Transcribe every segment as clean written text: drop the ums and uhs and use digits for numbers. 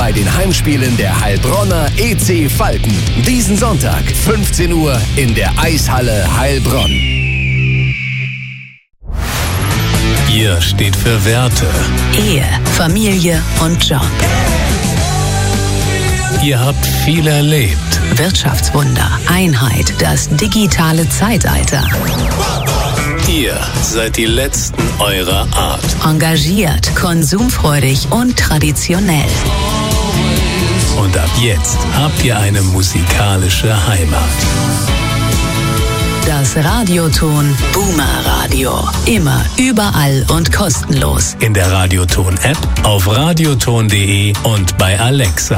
bei den Heimspielen der Heilbronner EC Falken. Diesen Sonntag, 15 Uhr in der Eishalle Heilbronn. Ihr steht für Werte. Ehe, Familie und Job. Ihr habt viel erlebt. Wirtschaftswunder, Einheit, das digitale Zeitalter. Ihr seid die Letzten eurer Art. Engagiert, konsumfreudig und traditionell. Und ab jetzt habt ihr eine musikalische Heimat. Das Radioton Boomer Radio. Immer, überall und kostenlos. In der Radioton-App, auf radioton.de und bei Alexa.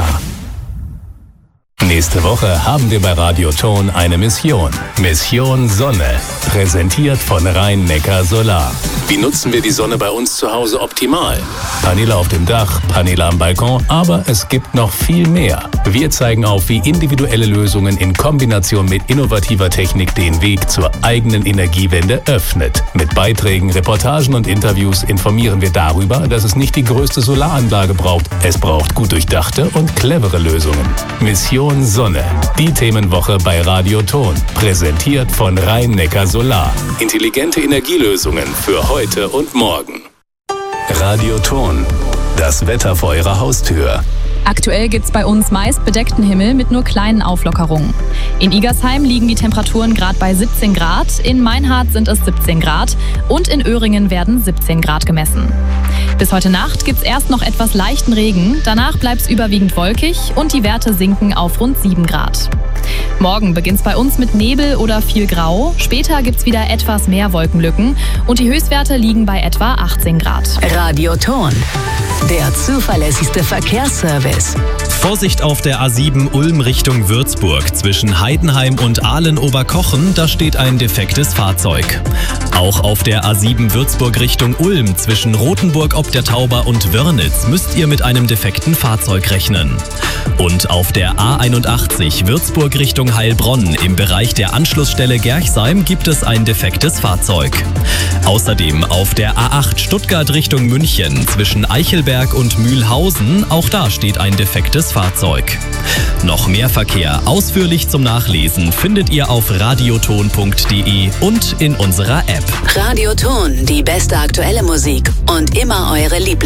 Nächste Woche haben wir bei Radioton eine Mission. Mission Sonne. Präsentiert von Rhein-Neckar Solar. Wie nutzen wir die Sonne bei uns zu Hause optimal? Paneele auf dem Dach, Paneele am Balkon, aber es gibt noch viel mehr. Wir zeigen auf, wie individuelle Lösungen in Kombination mit innovativer Technik den Weg zur eigenen Energiewende öffnet. Mit Beiträgen, Reportagen und Interviews informieren wir darüber, dass es nicht die größte Solaranlage braucht. Es braucht gut durchdachte und clevere Lösungen. Mission Sonne. Die Themenwoche bei Radioton. Präsentiert von Rhein-Neckar Solar. Intelligente Energielösungen für heute und morgen. Radioton. Das Wetter vor Ihrer Haustür. Aktuell gibt's bei uns meist bedeckten Himmel mit nur kleinen Auflockerungen. In Igersheim liegen die Temperaturen gerade bei 17 Grad, in Meinhardt sind es 17 Grad und in Öhringen werden 17 Grad gemessen. Bis heute Nacht gibt's erst noch etwas leichten Regen, danach bleibt's überwiegend wolkig und die Werte sinken auf rund 7 Grad. Morgen beginnt's bei uns mit Nebel oder viel Grau, später gibt's wieder etwas mehr Wolkenlücken und die Höchstwerte liegen bei etwa 18 Grad. Radioton. Der zuverlässigste Verkehrsservice. Vorsicht auf der A7 Ulm Richtung Würzburg. Zwischen Heidenheim und Ahlen-Oberkochen, da steht ein defektes Fahrzeug. Auch auf der A7 Würzburg Richtung Ulm zwischen Rothenburg ob der Tauber und Wörnitz müsst ihr mit einem defekten Fahrzeug rechnen. Und auf der A81 Würzburg Richtung Heilbronn im Bereich der Anschlussstelle Gerchsheim gibt es ein defektes Fahrzeug. Außerdem auf der A8 Stuttgart Richtung München zwischen Eichelberg und Mühlhausen, auch da steht ein defektes Fahrzeug. Noch mehr Verkehr ausführlich zum Nachlesen findet ihr auf radioton.de und in unserer App. Radioton, die beste aktuelle Musik und immer eure Lieblings.